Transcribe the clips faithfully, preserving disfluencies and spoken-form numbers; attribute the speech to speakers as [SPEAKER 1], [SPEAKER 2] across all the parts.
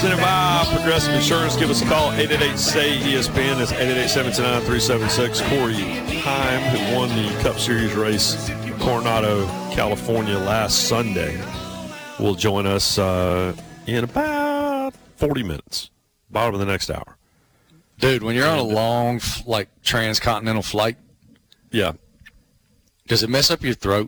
[SPEAKER 1] presented by Progressive Insurance. Give us a call, eight eight eight, S A Y, E S P N. That's eight eight eight, seven two nine, three seven six. Corey Heim, who won the Cup Series race in Coronado, California last Sunday, will join us uh, in about forty minutes, bottom of the next hour.
[SPEAKER 2] Dude, when you're on a long, like, transcontinental flight,
[SPEAKER 1] yeah,
[SPEAKER 2] does it mess up your throat?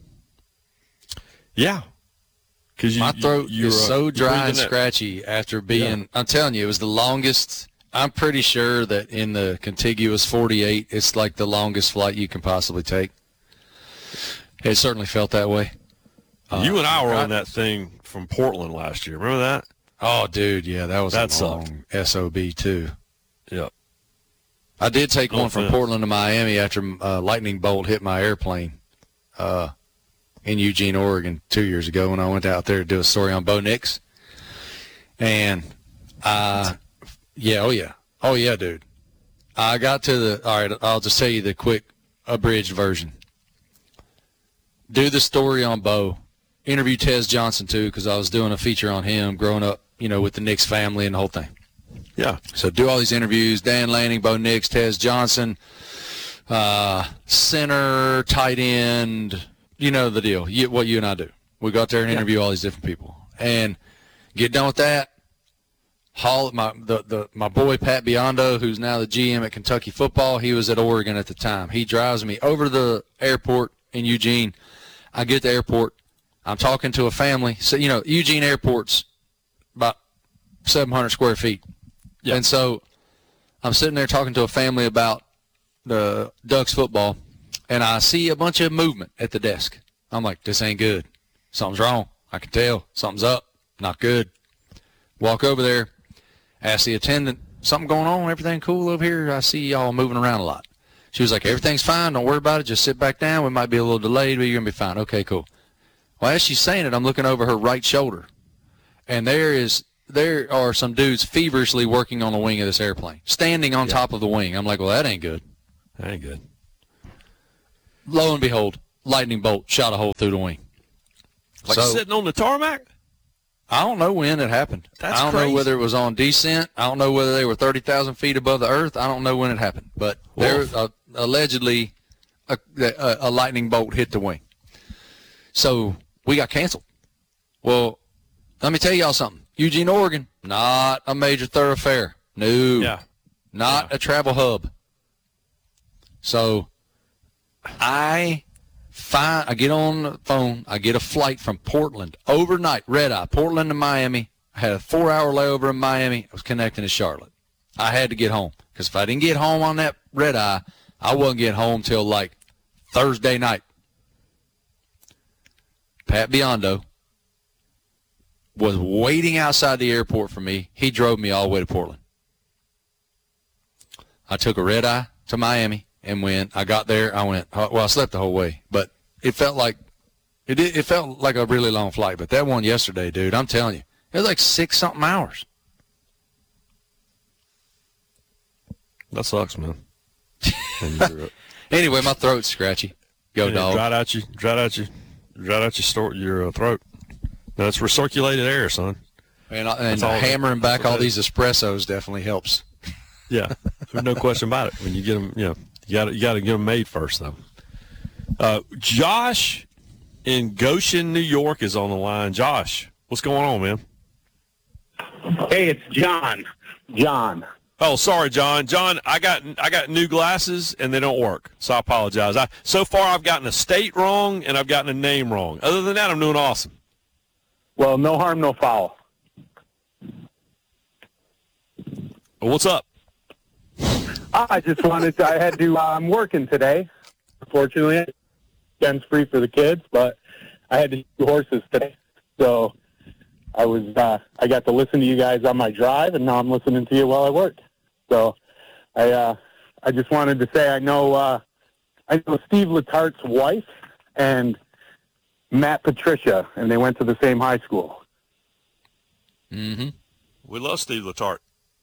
[SPEAKER 1] Yeah. Cause you,
[SPEAKER 2] My throat
[SPEAKER 1] you,
[SPEAKER 2] is
[SPEAKER 1] uh,
[SPEAKER 2] so dry and
[SPEAKER 1] that.
[SPEAKER 2] scratchy after being, yeah. I'm telling you, it was the longest. I'm pretty sure that in the contiguous forty-eight, it's like the longest flight you can possibly take. It certainly felt that way.
[SPEAKER 1] You uh, and I were
[SPEAKER 2] I,
[SPEAKER 1] on that thing from Portland last year. Remember that?
[SPEAKER 2] Oh, dude, yeah, that was
[SPEAKER 1] that
[SPEAKER 2] a long
[SPEAKER 1] sucked.
[SPEAKER 2] S O B, too.
[SPEAKER 1] Yeah.
[SPEAKER 2] I did take
[SPEAKER 1] no
[SPEAKER 2] one
[SPEAKER 1] offense.
[SPEAKER 2] from Portland to Miami after a uh, lightning bolt hit my airplane. Uh in Eugene, Oregon, two years ago when I went out there to do a story on Bo Nix. And, uh, yeah, oh, yeah. Oh, yeah, dude. I got to the – all right, I'll just tell you the quick abridged version. Do the story on Bo. Interview Tez Johnson, too, because I was doing a feature on him growing up, you know, with the Nix family and the whole thing.
[SPEAKER 1] Yeah.
[SPEAKER 2] So do all these interviews, Dan Lanning, Bo Nix, Tez Johnson, uh, center, tight end – you know the deal, you, what you and I do. We go out there and interview yeah. all these different people. And get done with that, haul my the, the my boy Pat Biondo, who's now the G M at Kentucky football, he was at Oregon at the time. He drives me over to the airport in Eugene. I get to the airport. I'm talking to a family. So, you know, Eugene Airport's about seven hundred square feet. Yeah. And so I'm sitting there talking to a family about the Ducks football. And I see a bunch of movement at the desk. I'm like, this ain't good. Something's wrong. I can tell. Something's up. Not good. Walk over there. Ask the attendant, something going on? Everything cool over here? I see y'all moving around a lot. She was like, everything's fine. Don't worry about it. Just sit back down. We might be a little delayed, but you're going to be fine. Okay, cool. Well, as she's saying it, I'm looking over her right shoulder. And there is there are some dudes feverishly working on the wing of this airplane, standing on yeah. top of the wing. I'm like, well, that ain't good.
[SPEAKER 1] That ain't good.
[SPEAKER 2] Lo and behold, lightning bolt shot a hole through the wing.
[SPEAKER 1] Like
[SPEAKER 2] so,
[SPEAKER 1] sitting on the tarmac?
[SPEAKER 2] I don't know when it happened.
[SPEAKER 1] That's
[SPEAKER 2] I don't
[SPEAKER 1] crazy.
[SPEAKER 2] know whether it was on descent. I don't know whether they were thirty thousand feet above the earth. I don't know when it happened. But there uh, allegedly a, a, a lightning bolt hit the wing. So we got canceled. Well, let me tell y'all something. Eugene, Oregon, not a major thoroughfare. No.
[SPEAKER 1] Yeah.
[SPEAKER 2] Not
[SPEAKER 1] yeah.
[SPEAKER 2] a travel hub. So I find, I get on the phone. I get a flight from Portland overnight, red eye, Portland to Miami. I had a four-hour layover in Miami. I was connecting to Charlotte. I had to get home because if I didn't get home on that red eye, I wouldn't get home till like Thursday night. Pat Biondo was waiting outside the airport for me. He drove me all the way to Portland. I took a red eye to Miami. And when I got there, I went, well, I slept the whole way. But it felt like it, it felt like a really long flight. But that one yesterday, dude, I'm telling you, it was like six-something hours.
[SPEAKER 1] That sucks, man.
[SPEAKER 2] Anyway, my throat's scratchy. Go,
[SPEAKER 1] yeah,
[SPEAKER 2] dog.
[SPEAKER 1] Dried out you, dried out you, dried out your, store, your uh, throat. That's recirculated air, son.
[SPEAKER 2] And, and hammering back all these espressos definitely helps.
[SPEAKER 1] Yeah, there's no question about it. When you get them, you know, you got you got to get them made first, though. Uh, Josh in Goshen, New York, is on the line. Josh, what's going on, man?
[SPEAKER 3] Hey, it's John. John.
[SPEAKER 1] Oh, sorry, John. John, I got I got new glasses and they don't work, so I apologize. I so far I've gotten a state wrong and I've gotten a name wrong. Other than that, I'm doing awesome.
[SPEAKER 3] Well, no harm, no foul.
[SPEAKER 1] Well, what's up?
[SPEAKER 3] I just wanted to, I had to, uh, I'm working today. Unfortunately, weekend's free for the kids, but I had to do horses today. So I was, uh, I got to listen to you guys on my drive, and now I'm listening to you while I work. So I, uh, I just wanted to say I know, uh, I know Steve Letart's wife and Matt Patricia, and they went to the same high school.
[SPEAKER 2] Mm-hmm.
[SPEAKER 1] We love Steve Letart.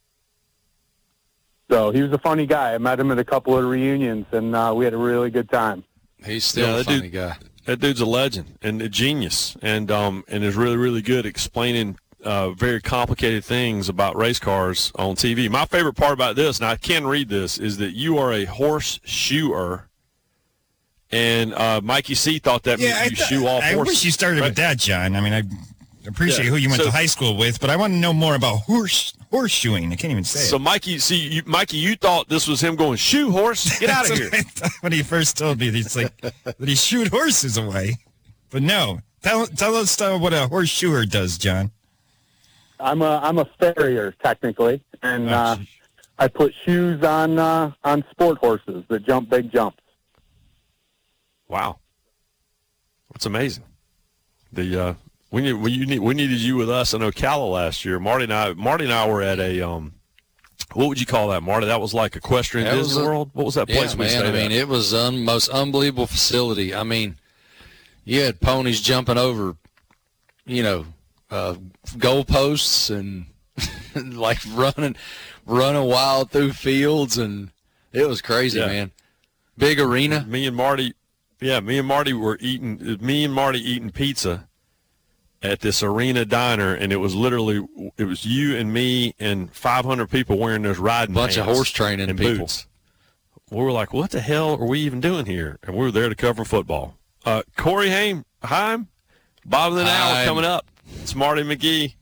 [SPEAKER 3] So he was a funny guy. I met him at a couple of reunions, and uh, we had a really good time.
[SPEAKER 2] He's still
[SPEAKER 1] yeah,
[SPEAKER 2] a funny
[SPEAKER 1] dude,
[SPEAKER 2] guy.
[SPEAKER 1] That dude's a legend and a genius, and um, and is really, really good at explaining uh, very complicated things about race cars on T V. My favorite part about this, and I can read this, is that you are a horseshoer. And uh, Mikey C thought that
[SPEAKER 4] yeah,
[SPEAKER 1] meant you
[SPEAKER 4] th-
[SPEAKER 1] shoe all horses.
[SPEAKER 4] I wish you started
[SPEAKER 1] right?
[SPEAKER 4] with that, John. I mean, I appreciate
[SPEAKER 1] yeah.
[SPEAKER 4] who you went
[SPEAKER 1] so,
[SPEAKER 4] to high school with, but I want to know more about horse horseshoeing. I can't even say
[SPEAKER 1] so
[SPEAKER 4] it. So,
[SPEAKER 1] Mikey, see, you, Mikey, you thought this was him going, shoe horse, get out of here.
[SPEAKER 4] When he first told me, he's like, that he shoot horses away. But no, tell tell us uh, what a horseshoer does, John.
[SPEAKER 3] I'm a I'm a farrier technically, and
[SPEAKER 4] Oh,
[SPEAKER 3] uh, I put shoes on uh, on sport horses that jump big jumps.
[SPEAKER 1] Wow, that's amazing. The uh, we need we, you need we needed you with us in Ocala last year. Marty and I Marty and I were at a um, what would you call that, Marty? That was like Equestrian
[SPEAKER 2] That was
[SPEAKER 1] Disney
[SPEAKER 2] a-
[SPEAKER 1] World. What was that place
[SPEAKER 2] Yeah,
[SPEAKER 1] we
[SPEAKER 2] man.
[SPEAKER 1] stayed
[SPEAKER 2] I mean,
[SPEAKER 1] at?
[SPEAKER 2] it was the un- most unbelievable facility. I mean, you had ponies jumping over, you know, uh, goalposts and like running, running wild through fields, and it was crazy,
[SPEAKER 1] Yeah.
[SPEAKER 2] man. Big arena.
[SPEAKER 1] Me and Marty, yeah, me and Marty were eating. Me and Marty eating pizza at this arena diner, and it was literally it was you and me and five hundred people wearing those riding
[SPEAKER 2] Bunch of
[SPEAKER 1] pants
[SPEAKER 2] horse training
[SPEAKER 1] and
[SPEAKER 2] people.
[SPEAKER 1] boots. We were like, what the hell are we even doing here? And we were there to cover football. Uh, Corey Haim, Heim, bottom of the hour
[SPEAKER 2] Heim.
[SPEAKER 1] coming up. It's Marty McGee.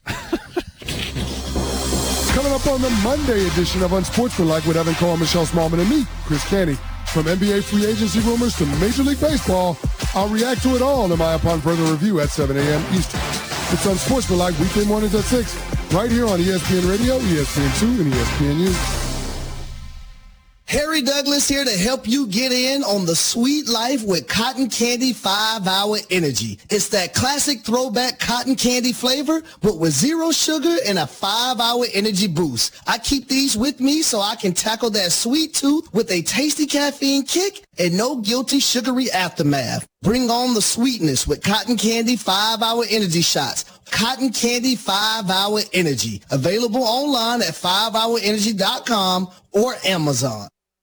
[SPEAKER 5] Coming up on the Monday edition of Unsportsmanlike with Evan Carr, Michelle Smallman, and me, Chris Canty. From N B A free agency rumors to Major League Baseball, I'll react to it all in my upon further review at seven a.m. Eastern. It's Unsportsmanlike weekday mornings at six, right here on E S P N Radio, E S P N two, and E S P N U.
[SPEAKER 6] Harry Douglas here to help you get in on the sweet life with Cotton Candy five hour Energy. It's that classic throwback cotton candy flavor, but with zero sugar and a five hour energy boost. I keep these with me so I can tackle that sweet tooth with a tasty caffeine kick and no guilty sugary aftermath. Bring on the sweetness with Cotton Candy five hour Energy shots. Cotton Candy five hour Energy. Available online at five hour energy dot com or Amazon.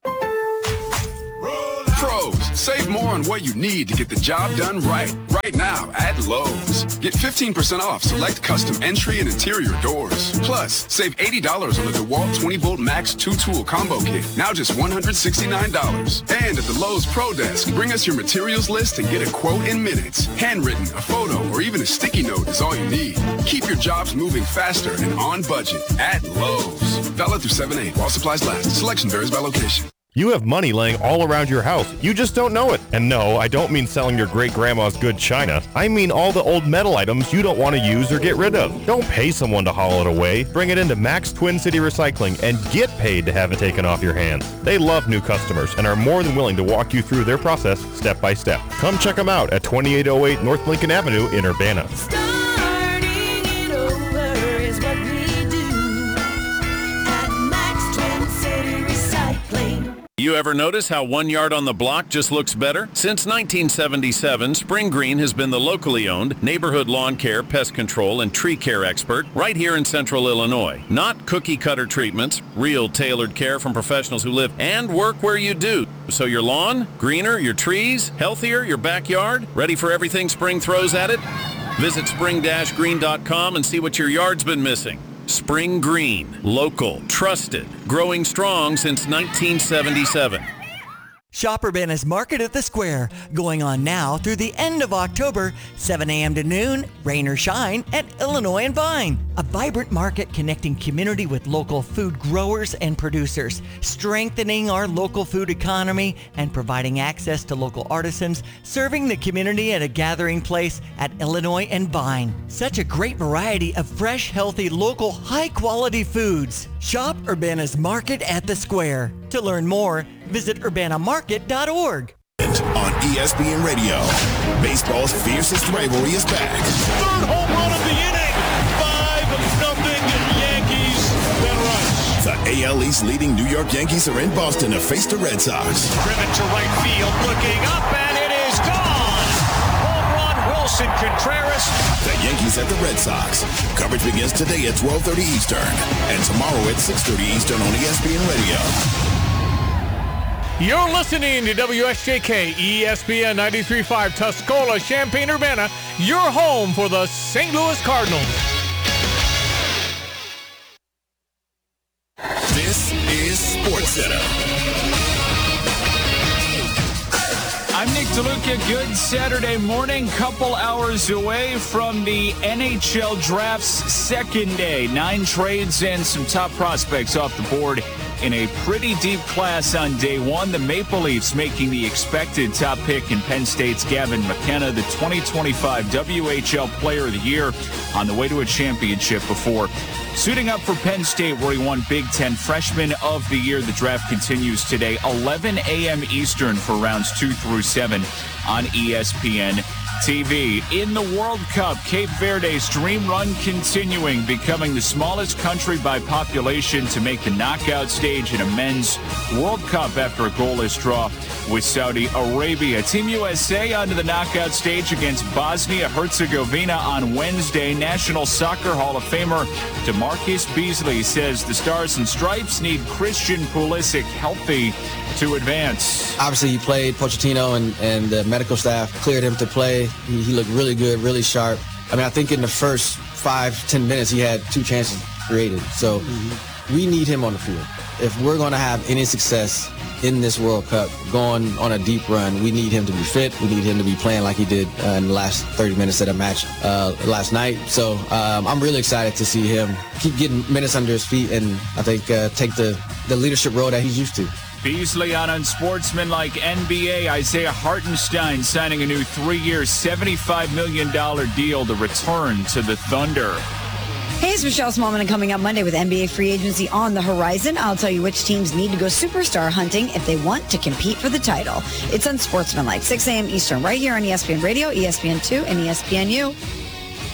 [SPEAKER 7] Pros, save more on what you need to get the job done right. Right now at Lowe's. Get fifteen percent off select custom entry and interior doors. Plus, save eighty dollars on the DeWalt twenty volt Max two tool combo kit. Now just one hundred sixty-nine dollars. And at the Lowe's Pro Desk, bring us your materials list and get a quote in minutes. Handwritten, a photo, or even a sticky note is all you need. Keep your jobs moving faster and on budget at Lowe's. Valid through seven eight while supplies last. Selection varies by location.
[SPEAKER 8] You have money laying all around your house. You just don't know it. And no, I don't mean selling your great-grandma's good china. I mean all the old metal items you don't want to use or get rid of. Don't pay someone to haul it away. Bring it into Max Twin City Recycling and get paid to have it taken off your hands. They love new customers and are more than willing to walk you through their process step by step. Come check them out at twenty-eight oh eight North Lincoln Avenue in Urbana.
[SPEAKER 9] Starting it over is what we do at Max Twin City Recycling.
[SPEAKER 10] You ever notice how one yard on the block just looks better? Since nineteen seventy-seven, Spring Green has been the locally owned neighborhood lawn care, pest control, and tree care expert right here in central Illinois. Not cookie cutter treatments, real tailored care from professionals who live and work where you do. So your lawn, greener, your trees, healthier, your backyard, ready for everything spring throws at it? Visit spring dash green dot com and see what your yard's been missing. Spring Green, local, trusted, growing strong since nineteen seventy-seven.
[SPEAKER 11] Shop Urbana's Market at the Square, going on now through the end of October, seven a.m. to noon, rain or shine, at Illinois and Vine. A vibrant market connecting community with local food growers and producers, strengthening our local food economy and providing access to local artisans, serving the community at a gathering place at Illinois and Vine. Such a great variety of fresh, healthy, local, high-quality foods. Shop Urbana's Market at the Square. To learn more, visit urbana market dot org.
[SPEAKER 12] On E S P N Radio, baseball's fiercest rivalry is back.
[SPEAKER 13] Third home run of the inning. Five nothing Yankees. Then runs.
[SPEAKER 12] The A L East leading New York Yankees are in Boston to face the Red Sox.
[SPEAKER 13] Driven to right field, looking up, and it is gone. Home run, Wilson Contreras.
[SPEAKER 12] The Yankees at the Red Sox. Coverage begins today at twelve thirty Eastern and tomorrow at six thirty Eastern on E S P N Radio.
[SPEAKER 14] You're listening to W S J K E S P N ninety-three point five Tuscola, Champaign-Urbana, your home for the Saint Louis Cardinals.
[SPEAKER 12] Center.
[SPEAKER 15] I'm Nick DeLuca. Good Saturday morning. Couple hours away from the N H L Draft's second day. Nine trades and some top prospects off the board in a pretty deep class on day one. The Maple Leafs making the expected top pick in Penn State's Gavin McKenna, the twenty twenty-five W H L Player of the Year, on the way to a championship before suiting up for Penn State, where he won Big Ten Freshman of the Year. The draft continues today, eleven a.m. Eastern for rounds two through seven on E S P N T V. In the World Cup, Cape Verde's dream run continuing, becoming the smallest country by population to make the knockout stage in a men's World Cup after a goalless draw with Saudi Arabia. Team U S A onto the knockout stage against Bosnia-Herzegovina on Wednesday. National Soccer Hall of Famer DeMarcus Beasley says the Stars and Stripes need Christian Pulisic healthy to advance.
[SPEAKER 16] Obviously, he played. Pochettino and, and the medical staff cleared him to play. He, he looked really good, really sharp. I mean, I think in the first five, ten minutes, he had two chances created. So mm-hmm. we need him on the field. If we're going to have any success in this World Cup, going on a deep run, we need him to be fit. We need him to be playing like he did uh, in the last thirty minutes of the match uh, last night. So um, I'm really excited to see him keep getting minutes under his feet and I think uh, take the, the leadership role that he's used to.
[SPEAKER 15] Beasley on unsportsmanlike N B A. Isaiah Hartenstein signing a new three-year, seventy-five million dollars deal to return to the Thunder.
[SPEAKER 17] Hey, it's Michelle Smallman, and coming up Monday with N B A free agency on the horizon, I'll tell you which teams need to go superstar hunting if they want to compete for the title. It's Unsportsmanlike, six a.m. Eastern, right here on E S P N Radio, E S P N two, and E S P N U.